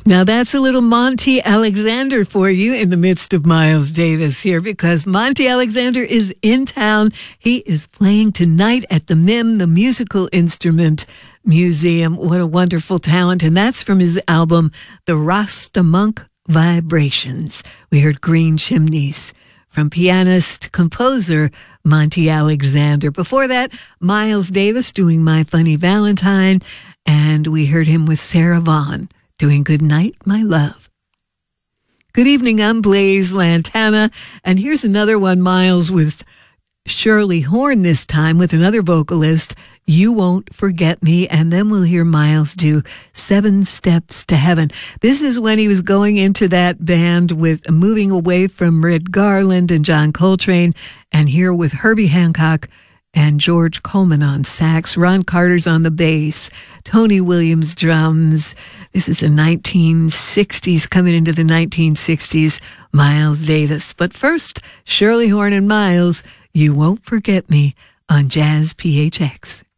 Now that's a little Monty Alexander for you in the midst of Miles Davis here, because Monty Alexander is in town. He is playing tonight at the MIM, the Musical Instrument Museum. What a wonderful talent. And that's from his album, The Rasta Monk Vibrations. We heard Green Chimneys from pianist, composer Monty Alexander. Before that, Miles Davis doing My Funny Valentine. And we heard him with Sarah Vaughan doing Good Night, My Love. Good evening, I'm Blaze Lantana, and here's another one, Miles, with Shirley Horn this time, with another vocalist, You Won't Forget Me, and then we'll hear Miles do 7 Steps to Heaven. This is when he was going into that band with moving away from Red Garland and John Coltrane, and here with Herbie Hancock and George Coleman on sax, Ron Carter's on the bass, Tony Williams drums. This is the 1960s, coming into the 1960s, Miles Davis. But first, Shirley Horn and Miles, You Won't Forget Me on Jazz PHX.